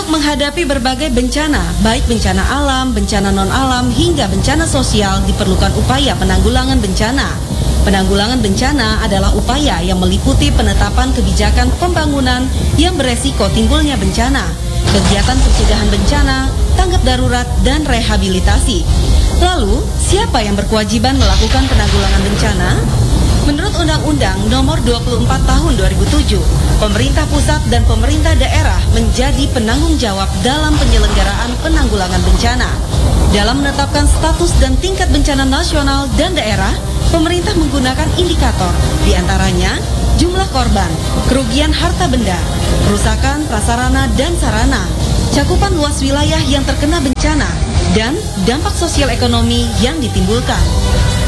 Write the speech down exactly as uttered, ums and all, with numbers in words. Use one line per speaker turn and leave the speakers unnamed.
menghadapi berbagai bencana, baik bencana alam, bencana non-alam, hingga bencana sosial, diperlukan upaya penanggulangan bencana. Penanggulangan bencana adalah upaya yang meliputi penetapan kebijakan pembangunan yang beresiko timbulnya bencana, kegiatan pencegahan bencana, tanggap darurat, dan rehabilitasi. Lalu, siapa yang berkewajiban melakukan penanggulangan bencana? Menurut Undang-Undang Nomor dua puluh empat Tahun dua ribu tujuh, pemerintah pusat dan pemerintah daerah menjadi penanggung jawab dalam penyelenggaraan penanggulangan bencana. Dalam menetapkan status dan tingkat bencana nasional dan daerah, pemerintah menggunakan indikator, diantaranya jumlah korban, kerugian harta benda, kerusakan prasarana dan sarana, cakupan luas wilayah yang terkena bencana, dan dampak sosial ekonomi yang ditimbulkan.